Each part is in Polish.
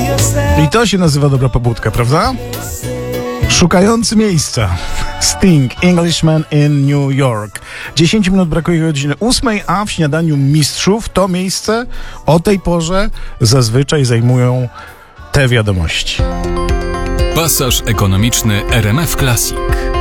I to się nazywa dobra pobudka, prawda? Szukający miejsca. Sting, Englishman in New York. 10 minut brakuje godziny 8, a w śniadaniu mistrzów to miejsce o tej porze zazwyczaj zajmują te wiadomości. Pasaż ekonomiczny RMF Classic.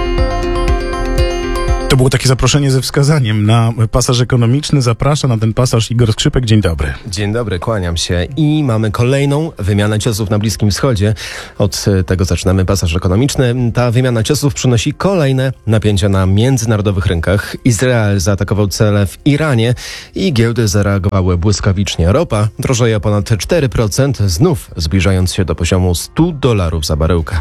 To było takie zaproszenie ze wskazaniem na pasaż ekonomiczny. Zaprasza na ten pasaż Igor Skrzypek. Dzień dobry. Dzień dobry, kłaniam się. I mamy kolejną wymianę ciosów na Bliskim Wschodzie. Od tego zaczynamy pasaż ekonomiczny. Ta wymiana ciosów przynosi kolejne napięcia na międzynarodowych rynkach. Izrael zaatakował cele w Iranie i giełdy zareagowały błyskawicznie. Ropa drożeje o ponad 4%, znów zbliżając się do poziomu $100 za baryłkę.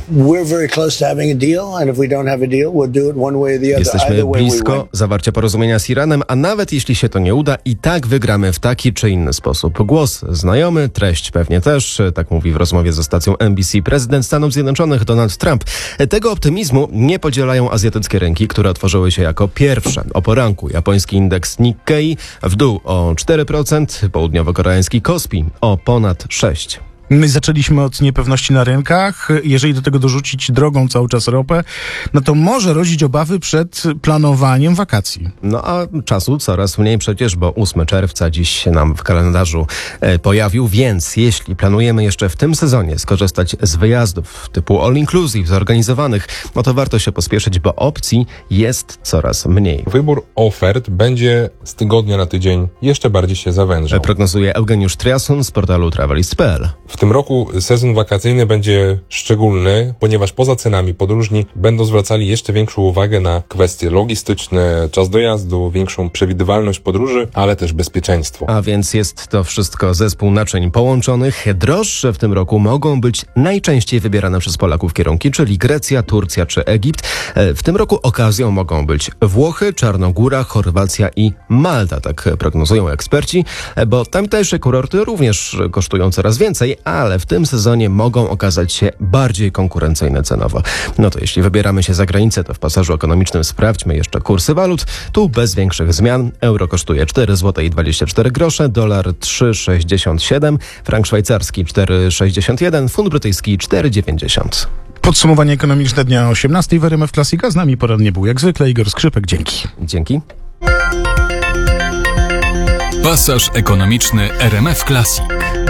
Jesteśmy blisko zawarcia porozumienia z Iranem, a nawet jeśli się to nie uda, i tak wygramy w taki czy inny sposób. Głos znajomy, treść pewnie też, tak mówi w rozmowie ze stacją NBC prezydent Stanów Zjednoczonych Donald Trump. Tego optymizmu nie podzielają azjatyckie rynki, które otworzyły się jako pierwsze. O poranku japoński indeks Nikkei w dół o 4%, południowo-koreański Kospi o ponad 6%. My zaczęliśmy od niepewności na rynkach. Jeżeli do tego dorzucić drogą cały czas ropę, no to może rodzić obawy przed planowaniem wakacji. No a czasu coraz mniej przecież, bo 8 czerwca dziś się nam w kalendarzu pojawił, więc jeśli planujemy jeszcze w tym sezonie skorzystać z wyjazdów typu all inclusive zorganizowanych, no to warto się pospieszyć, bo opcji jest coraz mniej. Wybór ofert będzie z tygodnia na tydzień jeszcze bardziej się zawężał. Prognozuje Eugeniusz Triason z portalu Travelist.pl. W tym roku sezon wakacyjny będzie szczególny, ponieważ poza cenami podróżni będą zwracali jeszcze większą uwagę na kwestie logistyczne, czas dojazdu, większą przewidywalność podróży, ale też bezpieczeństwo. A więc jest to wszystko zespół naczyń połączonych. Droższe w tym roku mogą być najczęściej wybierane przez Polaków kierunki, czyli Grecja, Turcja czy Egipt. W tym roku okazją mogą być Włochy, Czarnogóra, Chorwacja i Malta, tak prognozują eksperci, bo tamtejsze kurorty również kosztują coraz więcej, ale w tym sezonie mogą okazać się bardziej konkurencyjne cenowo. No to jeśli wybieramy się za granicę, to w pasażu ekonomicznym sprawdźmy jeszcze kursy walut. Tu bez większych zmian. Euro kosztuje 4,24 zł, dolar 3,67, frank szwajcarski 4,61, funt brytyjski 4,90. Podsumowanie ekonomiczne dnia 18 w RMF Classic. Z nami porannie był jak zwykle Igor Skrzypek. Dzięki. Dzięki. Pasaż ekonomiczny RMF Classic.